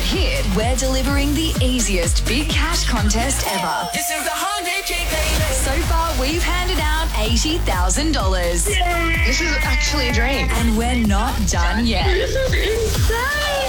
Hit, we're delivering the easiest big cash contest ever. This is the 100K baby. So far, we've handed out $80,000. This is actually a dream. And we're not done yet. This is insane.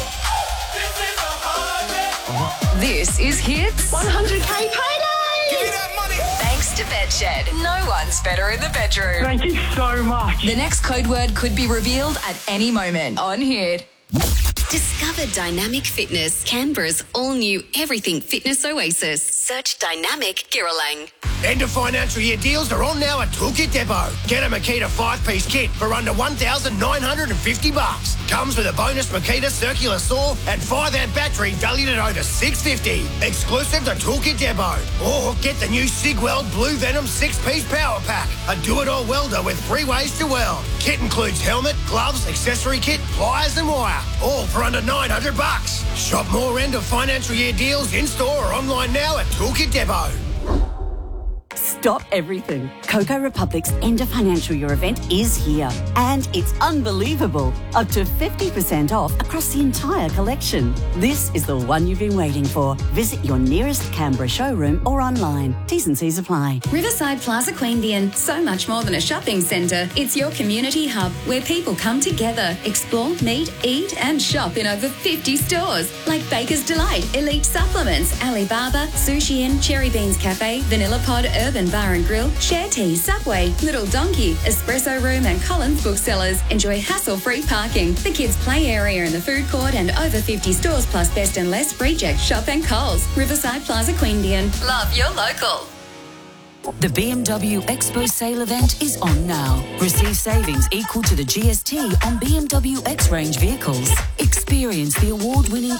This is Hit's 100K payday. Give me that money. Thanks to Bedshed. No one's better in the bedroom. Thank you so much. The next code word could be revealed at any moment on Hit. Discover Dynamic Fitness, Canberra's all-new everything fitness oasis. Search Dynamic Giralang. End of financial year deals are on now at Toolkit Depot. Get a Makita 5-piece kit for under $1,950. Comes with a bonus Makita circular saw and 5-amp battery valued at over $650. Exclusive to Toolkit Depot. Or get the new Sigweld Blue Venom 6-piece power pack. A do-it-all welder with 3 ways to weld. Kit includes helmet, gloves, accessory kit, pliers and wire. All for under $900. Shop more end of financial year deals in-store or online now at Toolkit Depot. Stop everything. Coco Republic's end of financial year event is here. And it's unbelievable. Up to 50% off across the entire collection. This is the one you've been waiting for. Visit your nearest Canberra showroom or online. T's and C's apply. Riverside Plaza Queanbeyan, so much more than a shopping centre. It's your community hub where people come together, explore, meet, eat and shop in over 50 stores like Baker's Delight, Elite Supplements, Alibaba, Sushi Inn, Cherry Beans Cafe, Vanilla Pod, Urban Bar and Grill, Share Tea, Subway, Little Donkey, Espresso Room and Collins Booksellers. Enjoy hassle-free parking, the kids' play area in the food court and over 50 stores plus Best and Less, Reject Shop and Coles. Riverside Plaza Queanbeyan. Love your local. The BMW Expo sale event is on now. Receive savings equal to the GST on BMW X-Range vehicles. Experience the award-winning